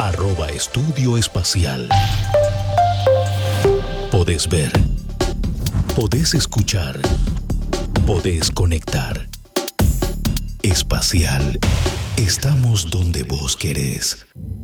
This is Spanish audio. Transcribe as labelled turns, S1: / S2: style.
S1: @Estudio Espacial. Podés ver, podés escuchar, podés conectar. Espacial. Estamos donde vos querés.